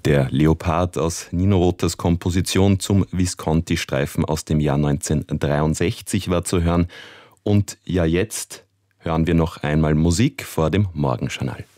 Der Leopard aus Nino Rotas Komposition zum Visconti-Streifen aus dem Jahr 1963 war zu hören. Und ja, jetzt hören wir noch einmal Musik vor dem Morgenjournal.